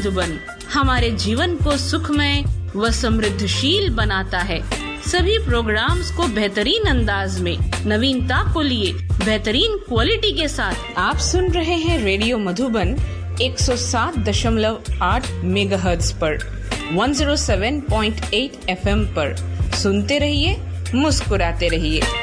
मधुबन हमारे जीवन को सुखमय व समृद्धशील बनाता है। सभी प्रोग्राम्स को बेहतरीन अंदाज में नवीनता को लिए बेहतरीन क्वालिटी के साथ आप सुन रहे हैं रेडियो मधुबन 107.8 मेगाहर्ट्ज पर 107.8 FM पर। सुनते रहिए, मुस्कुराते रहिए।